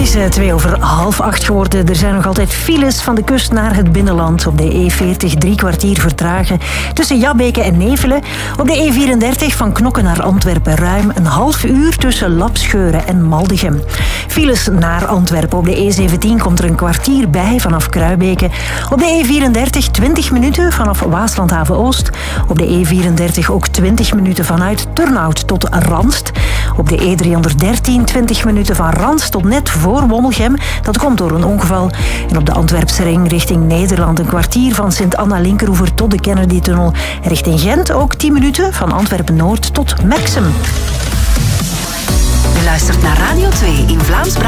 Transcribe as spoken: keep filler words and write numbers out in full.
is uh, twee over half acht geworden. Er zijn nog altijd files van de kust naar het binnenland. Op de E veertig drie kwartier vertragen tussen Jabbeke en Nevelen. Op de E vierendertig van Knokke naar Antwerpen ruim een half uur tussen Lapscheuren en Maldegem. Files naar Antwerpen. Op de E zeventien komt er een kwartier bij vanaf Kruibeke. Op de E vierendertig twintig minuten vanaf Waaslandhaven Oost. Op de E vierendertig ook twintig minuten vanuit Turnhout tot Randst. Op de E driehonderddertien twintig minuten van Randst tot net voor Wonnelgem. Dat komt door een ongeval. En op de Antwerpse ring richting Nederland een kwartier van Sint-Anna-Linkeroever tot de Kennedy-tunnel. Richting Gent ook tien minuten van Antwerpen-Noord tot Merksem. Je luistert naar Radio twee in Vlaams-Brabant.